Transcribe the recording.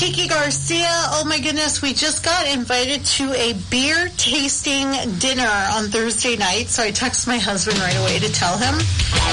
Kiki Garcia, oh my goodness, we just got invited to a beer tasting dinner on Thursday night, so I texted my husband right away to tell him.